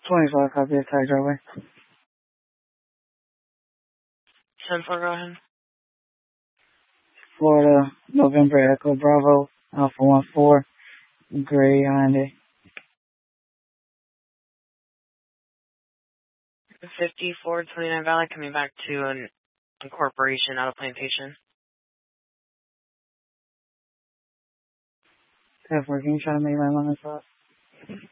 25 copy of tag driveway. 10-4, go ahead. Florida, November Echo Bravo, Alpha 14, gray Hyundai. 5429 Valley, coming back to an incorporation out of plantation. 10-4, can you try to make my line stop?